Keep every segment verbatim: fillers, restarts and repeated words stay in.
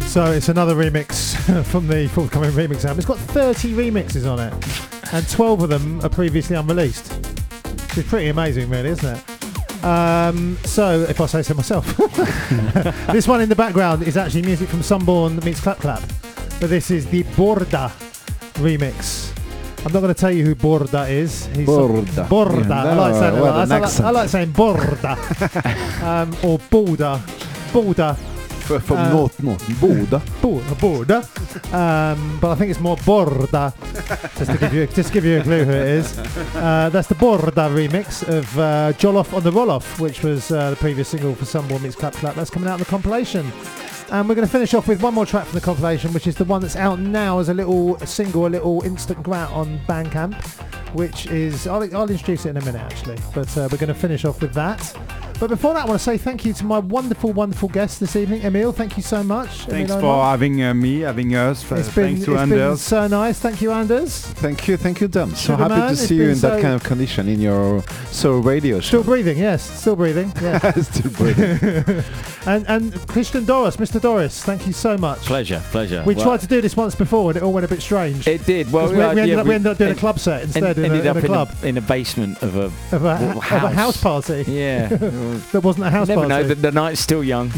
So it's another remix from the forthcoming remix album. It's got thirty remixes on it, and twelve of them are previously unreleased. Which is pretty amazing, really, isn't it? Um, so, if I say so myself, this one in the background is actually music from Sunborn meets Clap Clap, but this is the Borda remix. I'm not going to tell you who Borda is. He's Borda. Borda. Yeah, I, like saying, no, I, like, accent. I like saying Borda um, or Borda. Borda. From uh, North North Boda. Borda. Um, but I think it's more Borda. Just to give you, just to give you a clue who it is. Uh, that's the Borda remix of uh, Jollof on the Roloff, which was uh, the previous single for Sunborn meets Clap Clap. That's coming out in the compilation. And we're going to finish off with one more track from the compilation, which is the one that's out now as a little single, a little instant grab on Bandcamp, which is, I'll, I'll introduce it in a minute actually, but uh, we're going to finish off with that. But before that, I want to say thank you to my wonderful, wonderful guest this evening, Emil. Thank you so much. Thanks Emil for Omar. having uh, me, having us. It's been, Thanks to it's been Anders. so nice. Thank you, Anders. Thank you, thank you, Dan. So Sugar happy man, to it's see you been in so- that kind of condition in your soul radio show. Still breathing, yes. Still breathing. Yeah. Still breathing. and and Christian Doris, Mister Doris, thank you so much. Pleasure, pleasure. We Well, tried to do this once before and it all went a bit strange. It did. Well, 'Cause we, uh, we, ended yeah, up, we ended up doing a club set instead in, a, ended in up a in club. the, in the basement of a Of a, w- of a house party. Yeah. That wasn't a house Never party. know. The, the night's still young.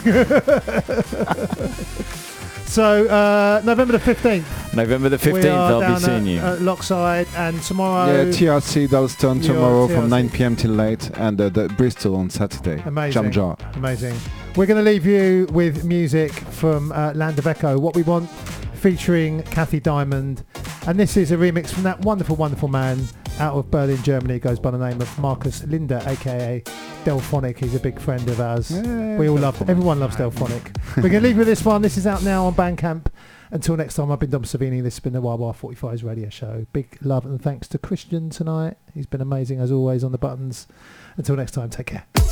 So, uh, November the fifteenth. November the we fifteenth, are I'll down be seeing at, you. at Lockside, and tomorrow. Yeah, T R C Dalston You're tomorrow T R C. from nine p.m. till late, and uh, the Bristol on Saturday. Amazing. Jam Jar. Amazing. We're going to leave you with music from uh, Land of Echo, What We Want, featuring Kathy Diamond. And this is a remix from that wonderful, wonderful man out of Berlin, Germany. Goes by the name of Marcus Linder, aka Delphonic. He's a big friend of ours. Yeah, we all love, everyone loves Delphonic. We're going to leave you with this one. This is out now on Bandcamp. Until next time, I've been Dom Savini. This has been the Y Y forty-five's radio show. Big love and thanks to Christian tonight. He's been amazing as always on the buttons. Until next time, take care.